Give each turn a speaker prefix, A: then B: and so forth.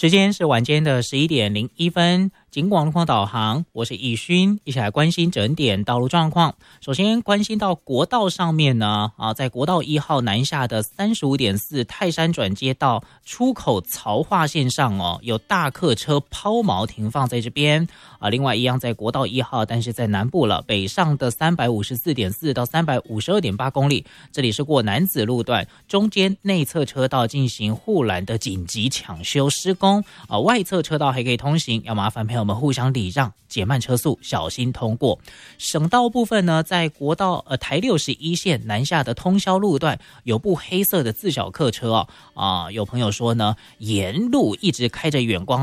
A: 时间是晚间的11:01，警广路况导航，我是易勋，一起来关心整点道路状况。首先关心到国道上面呢，在国道1号南下的35.4泰山转接道出口槽化线上有大客车抛锚停放在这边另外一样在国道1号，但是在南部了，北上的354.4到352.8公里，这里是过楠梓路段，中间内侧车道进行护栏的紧急抢修施工外侧车道还可以通行，要麻烦朋友们互相礼让，减慢车速，小心通过。省道部分呢，在国道台61线南下的通霄路段，有部黑色的自小客车有朋友说呢，沿路一直开着远光